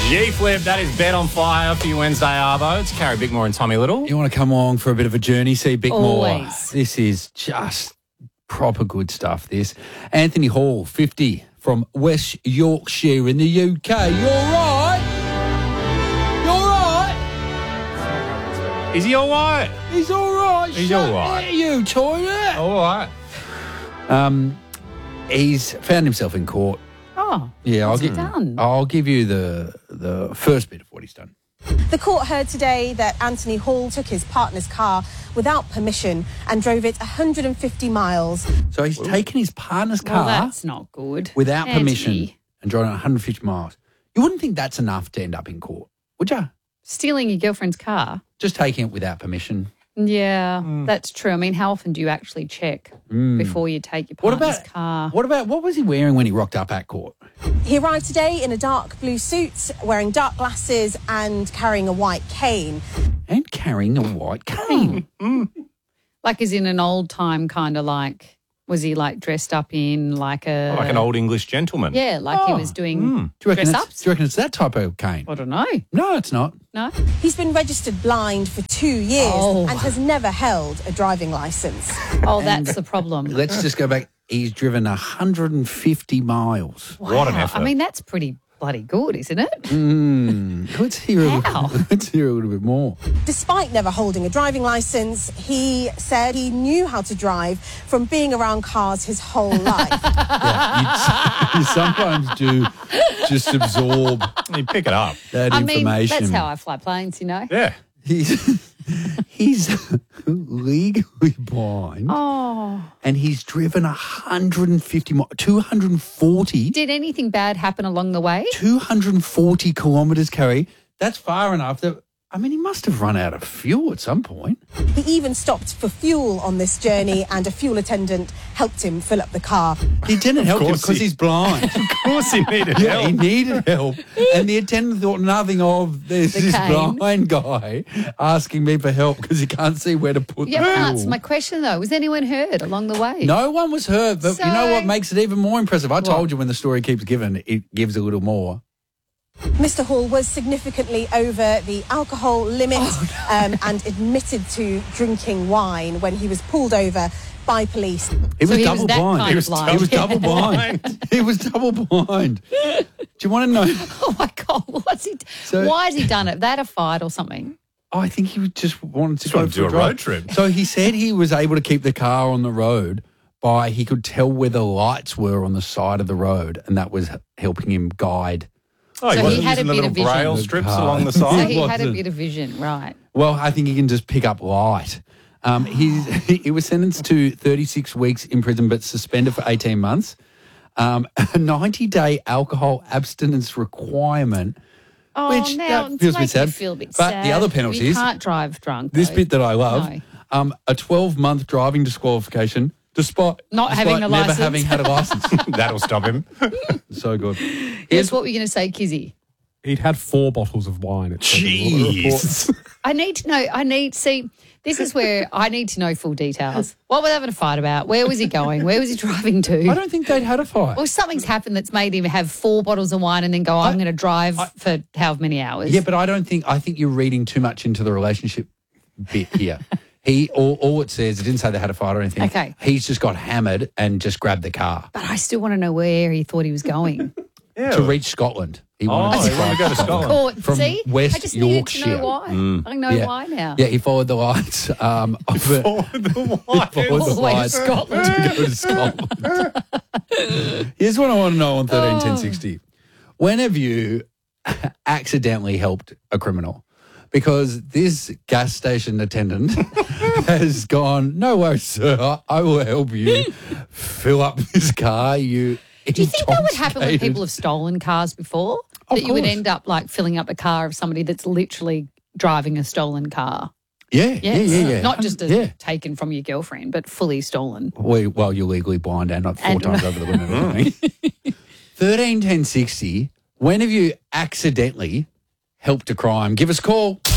Yee Flip, that is Bet on Fire for your Wednesday Arvo. It's Carrie Bickmore and Tommy Little. You want to come along for a bit of a journey, see Bickmore? Always. This is just proper good stuff, this. Anthony Hall, 50, from West Yorkshire in the UK. You're right. You're right. Is he all right? He's all right. He's Shut all right. there, you toilet. All right. He's found himself in court. Oh, Yeah, what's he done? I'll give you the first bit of what he's done. The court heard today that Anthony Hall took his partner's car without permission and drove it 150 miles. So he's taken his partner's Well, car that's not good. without Anthony. permission and driving 150 miles. You wouldn't think that's enough to end up in court, would you? Stealing your girlfriend's car. Just taking it without permission. Yeah, that's true. I mean, how often do you actually check before you take your What partner's about car? what was he wearing when he rocked up at court? He arrived today in a dark blue suit, wearing dark glasses and carrying a white cane. And carrying a white cane. Like, as in an old time kind of like, was he like dressed up in like a... Like an old English gentleman. Yeah, like he was doing Do you reckon dress-ups? do you reckon it's that type of cane? I don't know. No, it's not. No? He's been registered blind for 2 years Oh. and has never held a driving licence. Oh, that's the problem. Let's just go back. He's driven 150 miles. What an Wow. effort. I mean, that's pretty bloody good, isn't it? Let's hear How? let's hear a little bit more. Despite never holding a driving licence, he said he knew how to drive from being around cars his whole life. You sometimes do just absorb You pick it up. that I mean, information. that's how I fly planes, you know? Yeah. He's legally blind, Oh. and he's driven 150 miles, 240 Did anything bad happen along the way? 240 kilometres, Carrie. That's far enough that, I mean, he must have run out of fuel at some point. He even stopped for fuel on this journey and a fuel attendant helped him fill up the car. He didn't help him course because he- he's blind. Of course he needed Yeah, he help. needed help. And the attendant thought nothing of this cane. blind guy asking me for help because he can't see where to put Yeah, the but fuel. answer my question, though. Was anyone hurt along the way? No one was hurt, but you know So- what makes it even more impressive? I told you when the story keeps giving, it gives a little more. Mr. Hall was significantly over the alcohol limit and admitted to drinking wine when he was pulled over by police. He was he was double that blind. kind of blind. He was double blind. blind. He was double blind. Do you want to know? Oh, my God. What's he... So- Why has he done it? That a fight or something? Oh, I think he just wanted to Just go wanted to for do a drive. road trip. So he said he was able to keep the car on the road by he could tell where the lights were on the side of the road, and that was helping him guide. Oh, So he wasn't had a using the bit little of vision. braille strips Car. along the So side. he had a wasn't. bit of vision, right. Well, I think he can just pick up light. He was sentenced to 36 weeks in prison, but suspended for 18 months. A 90-day alcohol abstinence requirement. Oh, Which, now that it's feels a bit making sad. me feel a bit But sad. the other You penalties- can't drive drunk. This though. bit that I love, No. a 12-month driving disqualification despite having a never licence. having had a license. That'll stop him. So good. Yes, what were you going to say, Kizzy? He'd had 4 bottles of wine. It said in the report. Jeez. I need to know. This is where I need to know full details. What were they having a fight about? Where was he going? Where was he driving to? I don't think they'd had a fight. Well, something's happened that's made him have 4 bottles of wine and then go, I'm going to drive for however many hours. Yeah, but I think you're reading too much into the relationship bit here. All it says, it didn't say they had a fight or anything. Okay. He's just got hammered and just grabbed the car But I still want to know where he thought he was going. to reach Scotland. He wanted Oh, to he wanted to go to Scotland. Court, From see? West I just needed Yorkshire. to know why. I know why now. Yeah, he followed the lights. Forward the wire. Followed All the way to lights Scotland. to go to Scotland. Here's what I want to know on 131060. When have you accidentally helped a criminal? Because this gas station attendant has gone, no worries, sir, I will help you fill up this car. Do you think that would happen when people have stolen cars before? Of That you would course. end up like filling up a car of somebody that's literally driving a stolen car? Yeah, Yes. yeah. Not just yeah. taken from your girlfriend, but fully stolen. Well, you're legally blind and not 4 times over the limit. or anything. 131060. When have you accidentally helped a crime? Give us a call.